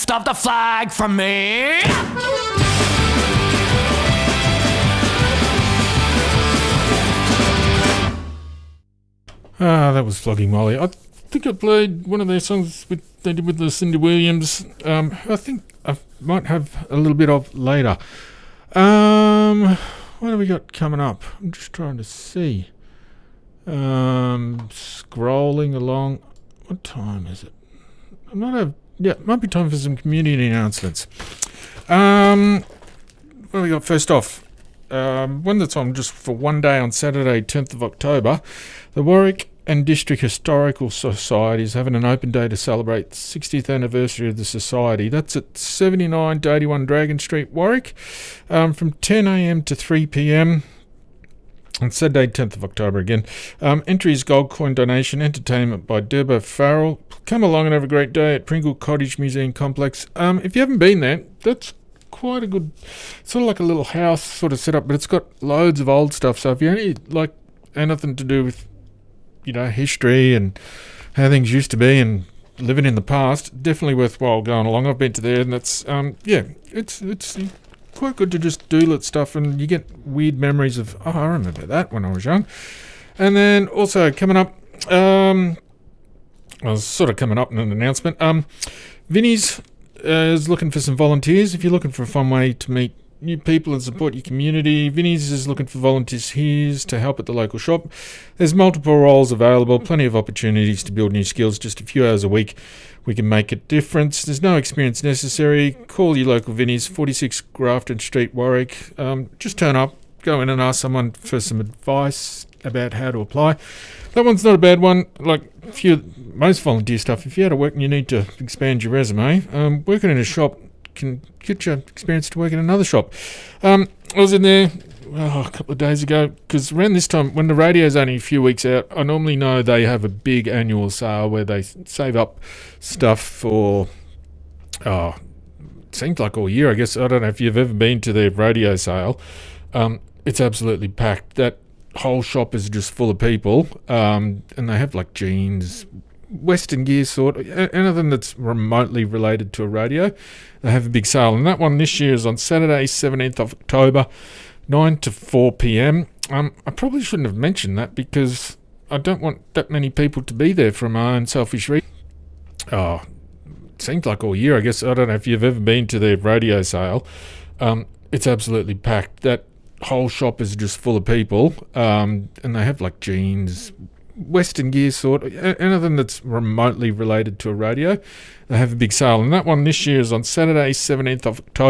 stop the flag from me. That was Flogging Molly. I think I played one of their songs they did with the Cindy Williams. I think I might have a little bit of later. What have we got coming up? I'm just trying to see. Scrolling along. What time is it? It might be time for some community announcements. What have we got first off? One that's on just for one day on Saturday, 10th of October. The Warwick and District Historical Society is having an open day to celebrate the 60th anniversary of the Society. That's at 79 to 81 Dragon Street, Warwick, from 10 a.m. to 3 p.m. on Saturday, 10th of October again. Entry is gold coin donation, entertainment by Deborah Farrell. Come along and have a great day at Pringle Cottage Museum Complex. If you haven't been there, that's quite a good, sort of like a little house sort of setup, but it's got loads of old stuff. So if you only like anything to do with, history and how things used to be and living in the past, definitely worthwhile going along. I've been to there, and that's it's quite good to just do that stuff, and you get weird memories of, I remember that when I was young. And then also coming up, in an announcement. Vinnie's is looking for some volunteers. If you're looking for a fun way to meet new people and support your community, Vinnie's is looking for volunteers to help at the local shop. There's multiple roles available, plenty of opportunities to build new skills. Just a few hours a week, we can make a difference. There's no experience necessary. Call your local Vinnie's, 46 Grafton Street, Warwick. Just turn up, go in and ask someone for some advice about how to apply. That one's not a bad one. Like most volunteer stuff, if you're out of work and you need to expand your resume, working in a shop can get you experience to work in another shop. I was in there a couple of days ago, because around this time, when the radio's only a few weeks out, I normally know they have a big annual sale where they save up stuff for, it seems like all year, I guess. I don't know if you've ever been to their radio sale. It's absolutely packed. That whole shop is just full of people, and they have like jeans, Western gear anything that's remotely related to a radio. They have a big sale, and that one this year is on Saturday, 17th of October, 9 to 4 p.m. I probably shouldn't have mentioned that, because I don't want that many people to be there for my own selfish reasons. It seems like all year, I guess. I don't know if you've ever been to their radio sale. It's absolutely packed. That whole shop is just full of people, and they have like jeans, Western gear anything that's remotely related to a radio. They have a big sale, and that one this year is on Saturday, 17th of October.